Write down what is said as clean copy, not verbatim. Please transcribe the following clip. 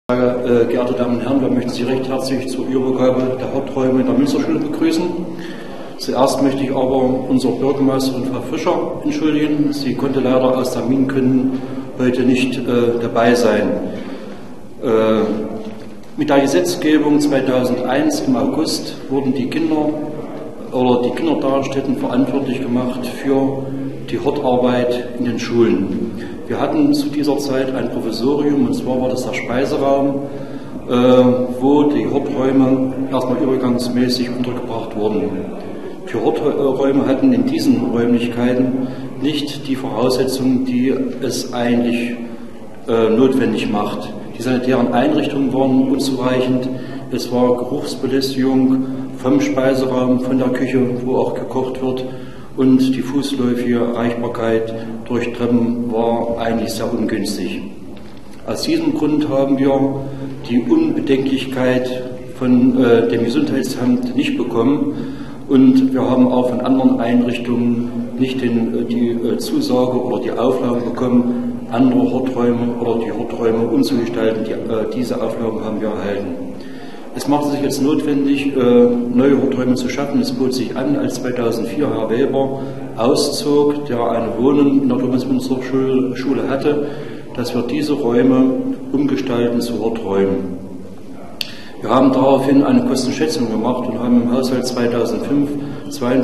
Geehrte Damen und Herren, wir möchten Sie recht herzlich zur Übergabe der Haupträume der Münsterschule begrüßen. Zuerst möchte ich aber unsere Bürgermeisterin Frau Fischer entschuldigen. Sie konnte leider aus Termingründen heute nicht dabei sein. Mit der Gesetzgebung 2001 im August wurden die Kinder oder die Kindertagesstätten verantwortlich gemacht für die Hortarbeit in den Schulen. Wir hatten zu dieser Zeit ein Provisorium, und zwar war das der Speiseraum, wo die Horträume erstmal übergangsmäßig untergebracht wurden. Die Horträume hatten in diesen Räumlichkeiten nicht die Voraussetzungen, die es eigentlich notwendig macht. Die sanitären Einrichtungen waren unzureichend, es war Geruchsbelästigung vom Speiseraum, von der Küche, wo auch gekocht wird, und die fußläufige Erreichbarkeit durch Treppen war eigentlich sehr ungünstig. Aus diesem Grund haben wir die Unbedenklichkeit von dem Gesundheitsamt nicht bekommen, und wir haben auch von anderen Einrichtungen nicht die Zusage oder die Auflage bekommen, andere Horträume oder die Horträume umzugestalten. Diese Auflagen haben wir erhalten. Es machte sich jetzt notwendig, neue Horträume zu schaffen. Es bot sich an, als 2004 Herr Weber auszog, der eine Wohnung in der Thomas-Münster-Schule hatte, dass wir diese Räume umgestalten zu Horträumen. Wir haben daraufhin eine Kostenschätzung gemacht und haben im Haushalt 2005